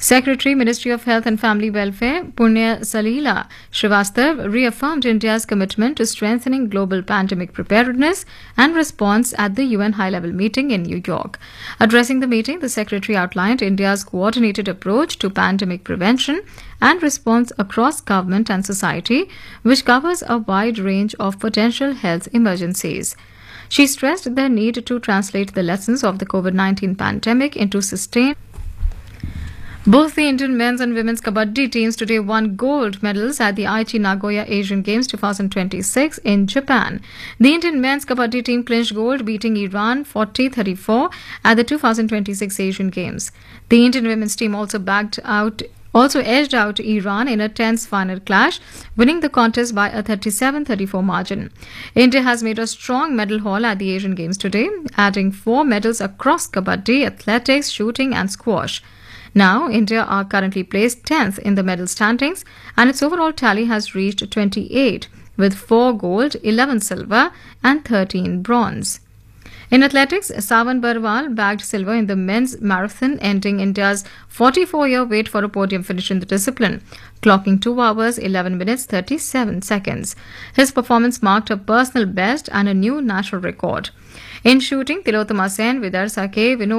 Secretary, Ministry of Health and Family Welfare, Punya Salila Srivastav, reaffirmed India's commitment to strengthening global pandemic preparedness and response at the UN high-level meeting in New York. Addressing the meeting, the Secretary outlined India's coordinated approach to pandemic prevention and response across government and society, which covers a wide range of potential health emergencies. She stressed the need to translate the lessons of the COVID-19 pandemic into sustained. Both the Indian men's and women's kabaddi teams today won gold medals at the Aichi Nagoya Asian Games 2026 in Japan. The Indian men's kabaddi team clinched gold, beating Iran 40-34 at the 2026 Asian Games. The Indian women's team also edged out Iran in a tense final clash, winning the contest by a 37-34 margin. India has made a strong medal haul at the Asian Games today, adding 4 medals across kabaddi, athletics, shooting and squash. Now, India are currently placed 10th in the medal standings, and its overall tally has reached 28, with 4 gold, 11 silver and 13 bronze. In athletics, Savan Barwal bagged silver in the men's marathon, ending India's 44-year wait for a podium finish in the discipline, clocking 2 hours, 11 minutes, 37 seconds. His performance marked a personal best and a new national record. In shooting, Tilottama Sen, Vidar Sake, Vinod